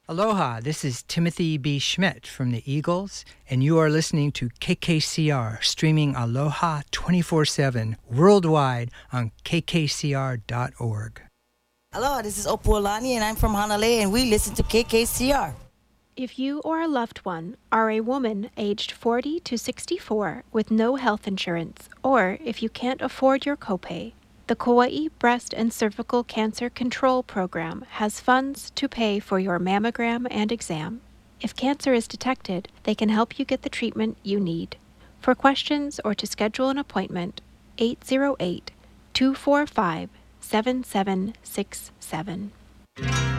Aloha, this is Timothy B. Schmidt from the Eagles, and you are listening to KKCR, streaming Aloha 24/7 worldwide on kkcr.org. Hello, this is Opualani, and I'm from Hanalei, and we listen to KKCR. If you or a loved one are a woman aged 40 to 64 with no health insurance, or if you can't afford your copay, the Kauai Breast and Cervical Cancer Control Program has funds to pay for your mammogram and exam. If cancer is detected, they can help you get the treatment you need. For questions or to schedule an appointment, 808-245-7767.